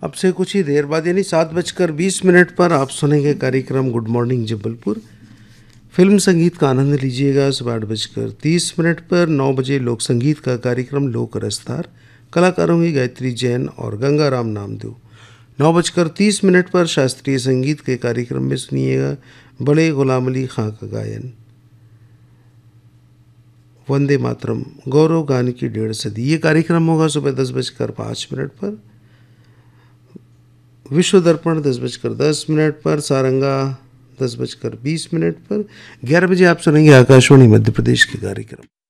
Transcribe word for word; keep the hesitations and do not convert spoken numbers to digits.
अब से कुछ ही देर बाद यानी सात बजकर बीस मिनट पर आप सुनेंगे कार्यक्रम गुड मॉर्निंग जबलपुर। फिल्म संगीत का आनंद लीजिएगा सुबह आठ बजकर तीस मिनट पर। नौ बजे लोक संगीत का कार्यक्रम लोक रसधार, कलाकार होंगे गायत्री जैन और गंगाराम नामदेव। नौ बजकर तीस मिनट पर शास्त्रीय संगीत के कार्यक्रम में सुनिएगा बड़े गुलाम अली खां का गायन वंदे मातरम गौरव गान की डेढ़ सदी। ये कार्यक्रम होगा सुबह दस बजकर पाँच मिनट पर। विश्व दर्पण दस बजकर दस मिनट पर, सारंगा दस बजकर बीस मिनट पर। ग्यारह बजे आप सुनेंगे आकाशवाणी मध्य प्रदेश के कार्यक्रम।